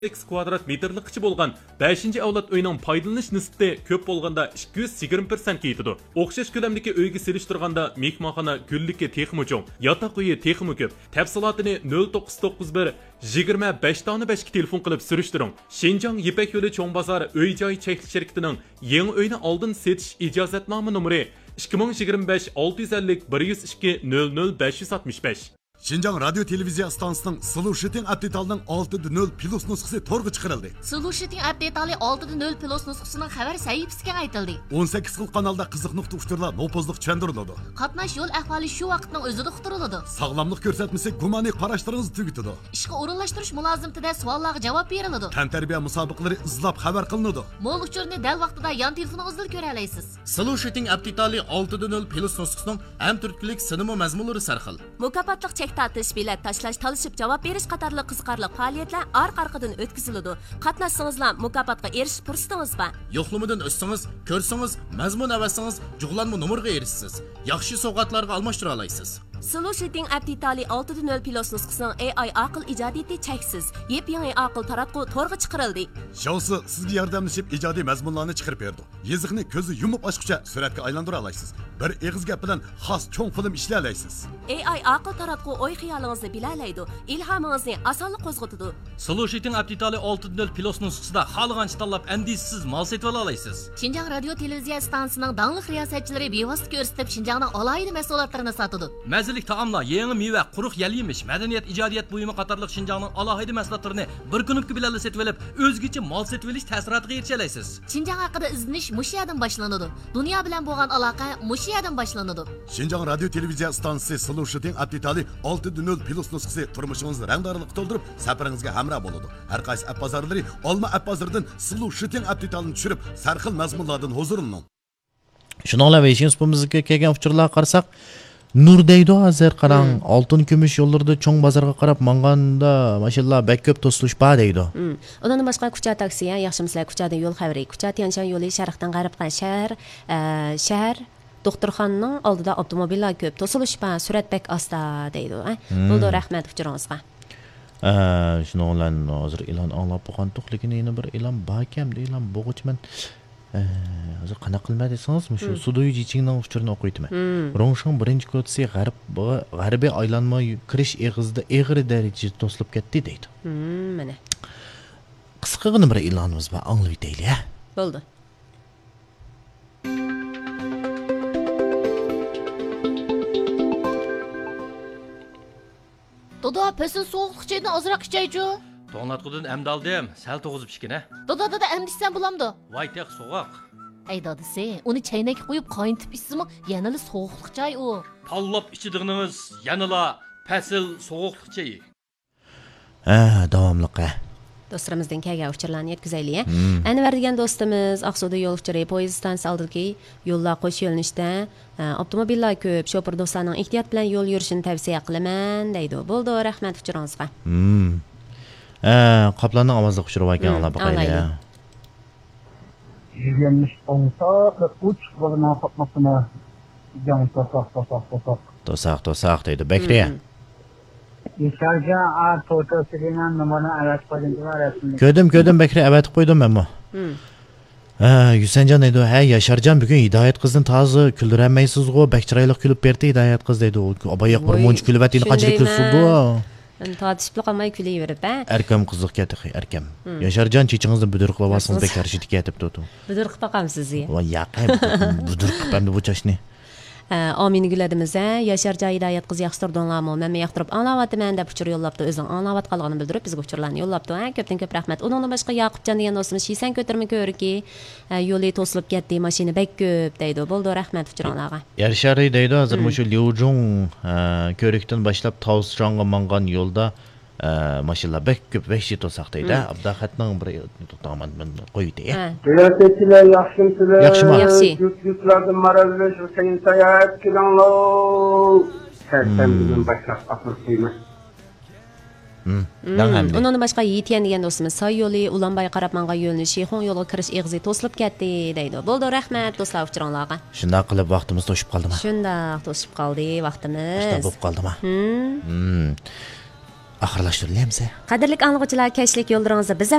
X kvadrat metrlikçi bo'lgan 5-avlod uyning foydalanish nisbati ko'p bo'lganda 220% yetadi. O'xshash ko'lamdagi uyga selishtirganda mehmonxona kunlikka texmi cho'ng, yotoq uyi texmi ko'p. Tafsilotini 0991 25 dona 5 ga telefon qilib surishtiring. Shenjang Yipak yo'li cho'ng bozor uy-joy cheklik shirkatining yangi uyni oldin setish ijozatnoma nomeri 2025 650 102 00 565. Şinjan Radyo Televiziya stansiyasının Slow Shooting Update'alının 6.0 Plus nüshası torga çıkarıldı. Slow Shooting Update'alı 6.0 Plus nüshasının xabar sahifasiga aytildi. 18 xil kanalda qiziq uçturlar nopozluq tushundiriladi. Qatnash yo'l ahvoli shu vaqtning o'zida uqtiriladi. Sog'lomlik ko'rsatmasi gumoniy qarashlaringizni tugitadi. Ishga o'rinlashtirish mulozimtida savollarga javob beriladi. Tantarbiya musobaqalari izlab xabar qilinadi. Mo'l uchurni dal vaqtida yon telefoningizda ko'ra olasiz. Slow Shooting Update'ali 6.0 Plus nüshasının ham turklik sinema mazmunlari sarxil. Mukofotliq tatish, bilet tashlash, talishib javob berish qatorli qiziqarli faoliyatlar orqa-orqadan o'tkaziladi. Qatnashsangizlar mukofotga erishish fursatingiz bor. Yo'qlamadan o'tsangiz, ko'rsangiz, mazmun avasangiz, jug'lanma nomerga erishsiz. Yaxshi sovg'atlarga almashtira olasiz. Slow Shooting Update'ali 6.0 Plus nusxasining AI aql ijodiyati cheksiz. Yep-yangi aql taratqu to'rga chiqarildi. Shousi sizga yordamlashib ijodiy mazmunlarni chiqarib berdi. Yeziqni ko'zi yumib ochguncha suratga aylantira olasiz. Bir eg'iz gap bilan xos cho'ng film ishlay olasiz. AI aql taratqu o'y xiyolingizni bilalaydi, ilhomingizni osonlik qo'zg'atadi. Slow Shooting Update'ali 6.0 Plus nusxasida xohlagancha tanlab andisiz mal setib olasiz. Shinjang radio televiziya stansiyasining dangliq riyosatchilari bevosita ko'rsatib Shinjangning alohida mahsulotlarini sotadi. Mazalik taomlar, yangi meva, quruq yal yemish, madaniyat, ijodiyat buyumi qatorliq Shinjangning alohida mahsulotlarini bir kunlik bilan setib olib, o'zgacha mal setib olish ta'siriga erisha olasiz. Shinjang haqida izlanish mush yerdan boshlanadi. Dunyo bilan bo'lgan aloqa mush yerdan boshlanadi. Shinjang radio televiziya stansiyasi Slow Shooting Update'ali 6.0 Plus nusxasi turmushingizni rangdorlik to'ldirib, safaringizga hamroh bo'ladi. Har qaysi app bozorlari Olma app bozoridan Slow Shooting Update'alni tushirib, sarxil mazmunlardan huzurining. Shuningdek, Weixin spomizga kelgan uchurlarga qarasak, Nurdaydo azar qarang, oltin kumush yo'llarda cho'ng bozorga qarab manganda mashallah bak ko'p to'silish bor deydi. Undan boshqa Kucha taksiya, yaxshimizlar Kuchadan yo'l xavri. Kucha Tianshan yo'li sharqdan g'arbga shahar doktorxonaning oldida avtomobillar ko'p to'silish bor, surat bak asta deydi. Bo'ldi, rahmat uchuringizga. Shuni bilan hozir e'lon anglab bo'lgan to'qligini yana bir e'lon bakam e'lon bo'g'ichman. Hozir qana qilma desangizmi shu sudoy jichingdan uchurini o'qiyman. Rongshan birinchi kodsi g'arbiy aylanma kirish eg'izida eg'ir darajada to'silib ketdi deydi. Mana. Qisqagina bir e'lonimiz bor, anglab deylik. Bo'ldi. Doda, pesin soğuqluq çayını azraq içəycu. To'nglatqudan amdaldim, sal to'g'izib ishkina. Doda, əmdiksən bulamdı. Voy teq so'g'oq. Ey dadisi, uni chaynakka qo'yib qayntib içsimi, yanali soğuqluq çay u. Tanlab ichidig'ingiz yanala fasil so'g'oqliq chayi. Davomliq. Dostlarımızdan kelgan uchurlarni yetkazaylik. Anvar degan do'stimiz Aqsuda yo'l uchiri poyezd stansiyasi oldidagi yo'llar qo'sh yo'nalishda avtomobillar ko'p, shofir do'stlarning ehtiyot bilan yo'l yurishini tavsiya qilaman deydi. Bo'ldi, rahmat uchuringizga. Qoplarning ovozini o'chirib ekan, Alloh baqayli. 170 uch bo'lma qopmasini to'saq deydi. Bakriya. Ko'rdim Bakri avatib qo'ydim menmi. Yusanjon deydi, "Hey Yasharjon, bugun Hidoyat qizni tozi kuldiranmaysiz-ku, bak chiroyli kulib berdi Hidoyat qiz" deydi. Oboyoq bir munch kulvatini qanchalik kulsuldi. Tatishib qolmay kulayverib, Arkam qiziq ketdi, arkam. Yasharjon, chechingizni budur qilib olsangiz bekor shit ketib turdi. Budur qilib boqamsiz-ku. Voy, yaqin budur qilib bu chashni. Amin güladimiz, Yashar Hidoyat qiz yaxshitordinglarmi? Men yoqtirib anglayapman deb uchur yo'llabdi. O'zing anglayap qolganini bildirib bizga uchurlarni yo'llabdi. Ko'pdan ko'p rahmat. Undan boshqa Yaqubjon degan do'stimiz Shisan ko'tarma ko'riki, yo'li to'silib ketdi, mashina bak ko'p deydi. Bo'ldi, rahmat uchuringlarga. Yashar deydi, hozir shu Liujung ko'rikdan boshlab Taosjonga mangan yo'lda maşallah bek köp vəhşi to'saq deydi. Abdaxatning bir to'taman qo'ydi. Riyosetçiler yaxshimsizlar? Yaxshi. Yurtlardan marazlash va sayohat qilinglar. Sen bizning başlaq aql qo'yma. Undan boshqa Yitian degan do'stimiz Soy yo'li Ulanbay qarab mangan yo'lni Sheyxon yo'liga kirish eg'izi to'silib ketdi deydi. Bo'ldi, rahmat do'stlar uchuringlarga. Shunday qilib vaqtimiz to'shib qoldimi? Shunday to'shib qoldi vaqtimiz. Shunday bo'lib qoldimi? oxirlashtiryapmiz. Qadrli anglag'uchilar, kashlik yo'llaringizni biz